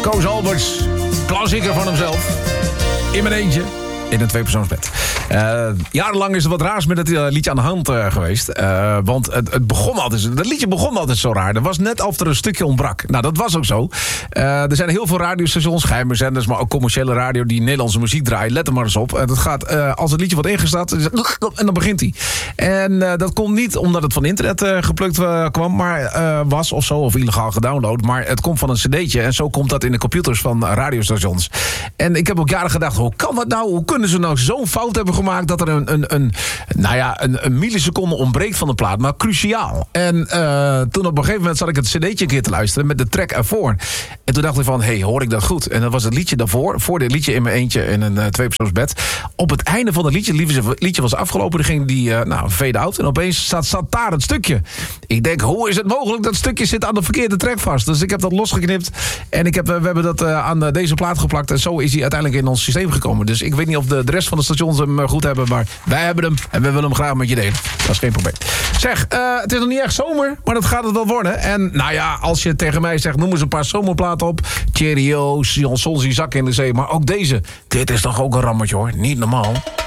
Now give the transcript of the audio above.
Koos Alberts, klassieker van hemzelf. In mijn eentje. In een tweepersoonsbed. Jarenlang is er wat raars met het liedje aan de hand geweest. Want het begon altijd... Dat liedje begon altijd zo raar. Er was net of er een stukje ontbrak. Nou, dat was ook zo. Er zijn heel veel radiostations, geheime zenders... maar ook commerciële radio die Nederlandse muziek draaien. Let er maar eens op. Dat gaat, als het liedje wordt ingestart... en dan begint hij. En dat komt niet omdat het van internet geplukt kwam... maar was of zo, of illegaal gedownload. Maar het komt van een cd'tje. En zo komt dat in de computers van radiostations. En ik heb ook jaren gedacht... hoe kan dat nou? Hoe kunnen ze nou zo'n fout hebben gemaakt... dat er een milliseconde ontbreekt van de plaat. Maar cruciaal. En toen op een gegeven moment zat ik het cd'tje een keer te luisteren... met de track ervoor. En toen dacht ik van, hoor ik dat goed? En dat was het liedje daarvoor. Voor dit liedje in mijn eentje in een tweepersoonsbed. Op het einde van het liedje was afgelopen. Dan ging die fade out. En opeens zat daar het stukje. Ik denk, hoe is het mogelijk? Dat stukje zit aan de verkeerde track vast. Dus ik heb dat losgeknipt. En we hebben dat aan deze plaat geplakt. En zo is hij uiteindelijk in ons systeem gekomen. Dus ik weet niet of de rest van de stations hem goed hebben. Maar wij hebben hem. En we willen hem graag met je delen. Dat is geen probleem. Zeg, het is nog niet echt zomer. Maar dat gaat het wel worden. En nou ja, als je tegen mij zegt, noem eens een paar zomerplaten op. Cheerios, Jansons, die zak in de zee. Maar ook deze. Dit is toch ook een rammetje hoor. Niet normaal.